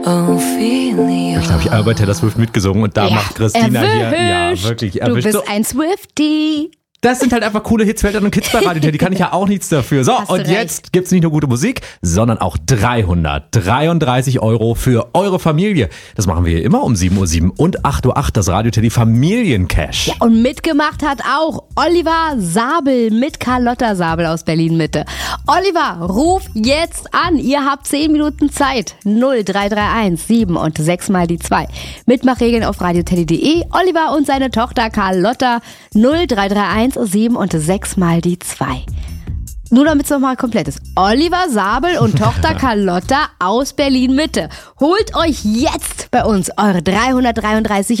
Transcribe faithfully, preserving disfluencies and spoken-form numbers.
Ich glaube, ich habe bei Taylor Swift mitgesungen und da Ja, macht Christina erwischt. hier, ja, wirklich Du erwischt. bist So, ein Swiftie. das sind halt einfach coole Hits für Eltern und Kids bei Radio Teddy, kann ich ja auch nichts dafür. So, Hast du und recht. jetzt gibt's nicht nur gute Musik, sondern auch dreihundertdreiunddreißig Euro für eure Familie. Das machen wir hier immer um sieben Uhr sieben und acht Uhr acht, das Radio Teddy Familiencash. Ja, und mitgemacht hat auch Oliver Sabel mit Carlotta Sabel aus Berlin-Mitte. Oliver, ruf jetzt an. Ihr habt zehn Minuten Zeit. null drei drei eins sieben und sechs mal die zwei. Mitmachregeln auf radioteddy punkt de. Oliver und seine Tochter Carlotta null drei drei eins sieben und sechs mal die zwei. Nur damit es nochmal komplett ist. Oliver Sabel und Tochter Carlotta aus Berlin-Mitte. Holt euch jetzt bei uns eure dreihundertdreiunddreißig